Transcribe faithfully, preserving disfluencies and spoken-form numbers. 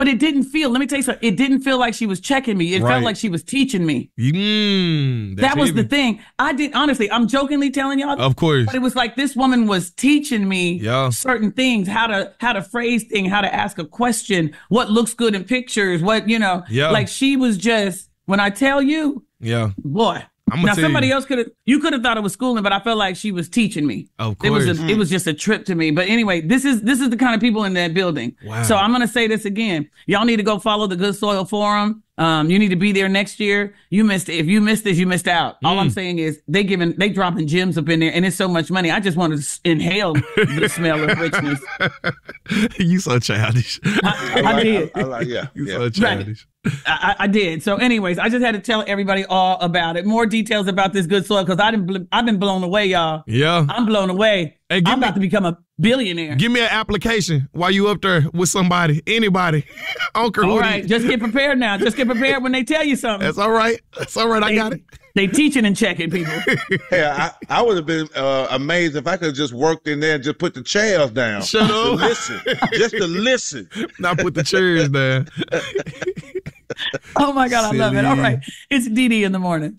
But it didn't feel, let me tell you something, it didn't feel like she was checking me. It Right. felt like she was teaching me. Mm, That was heavy. the thing. I did, honestly, I'm jokingly telling y'all. Of course. But it was like this woman was teaching me Yeah. certain things, how to how to phrase things, how to ask a question, what looks good in pictures, what, you know. Yeah. Like she was just, when I tell you, Yeah. boy. I'ma Now tell somebody you. else could have, you could have thought it was schooling, but I felt like she was teaching me. Of It was course. a, it was just a trip to me. But anyway, this is this is the kind of people in that building. Wow. So I'm gonna say this again. Y'all need to go follow the Good Soil Forum. Um, you need to be there next year. You missed if you missed this, you missed out. All I'm saying is they giving they dropping gems up in there, and it's so much money. I just want to s- inhale the smell of richness. You so childish. I, I like, did. I, I like, yeah. You yeah. so childish. I, I did. So, anyways, I just had to tell everybody all about it. More details about this Good Soil because I didn't. bl- I've been blown away, y'all. Yeah. I'm blown away. Hey, give I'm me- about to become a billionaire. Give me an application while you up there with somebody, anybody. I don't care All who it right, is. just get prepared now. Just get prepared when they tell you something. That's all right. That's all right. I they, got it. They teaching and checking people. Hey, I, I would have been uh, amazed if I could have just worked in there and just put the chairs down. Shut to up. listen. Just to listen. Now put the chairs down. Oh my God, I love it. All Silly. right, it's Dee Dee in the morning.